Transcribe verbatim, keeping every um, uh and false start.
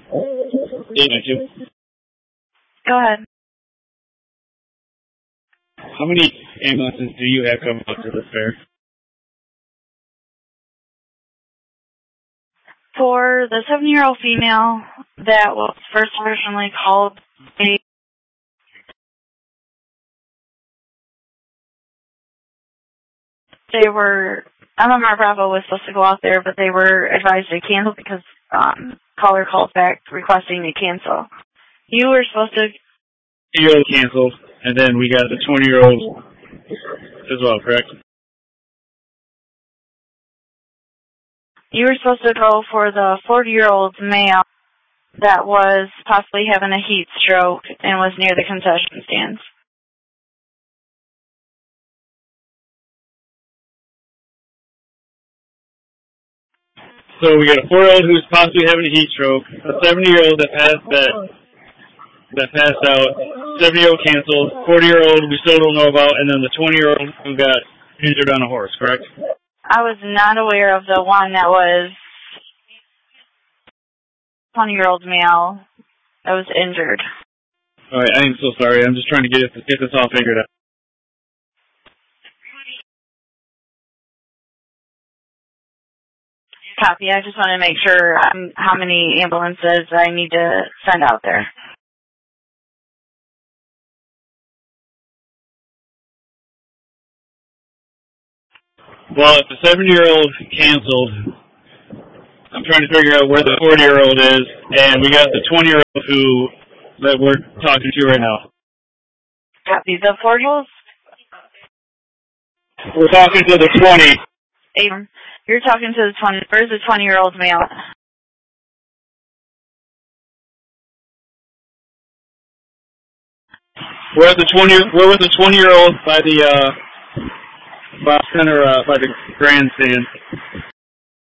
eight nine two. Go ahead. How many ambulances do you have coming up to this fair? For the seven-year-old female that was first originally called, they, they were, M M R Bravo was supposed to go out there, but they were advised to cancel because um, caller called back requesting to cancel. You were supposed to... You canceled, and then we got the twenty-year-old as well, correct? You were supposed to go for the forty-year-old male that was possibly having a heat stroke and was near the concession stands. So we got a four-year-old who's possibly having a heat stroke, a seventy-year-old that passed that that passed out, seventy-year-old canceled, forty-year-old we still don't know about, and then the twenty-year-old who got injured on a horse, correct? I was not aware of the one that was twenty-year-old male that was injured. All right, I am so sorry. I'm just trying to get it, get this all figured out. Copy. I just want to make sure um, how many ambulances I need to send out there. Well, if the seventy-year-old canceled, I'm trying to figure out where the forty-year-old is, and we got the twenty-year-old who that we're talking to right now. Copy. The forty-year-olds? We're talking to the twenty. Abram, you're talking to the twenty. Where's the twenty-year-old male? We're at the twenty. We're with the twenty-year-old by the uh, by center uh, by the grandstand.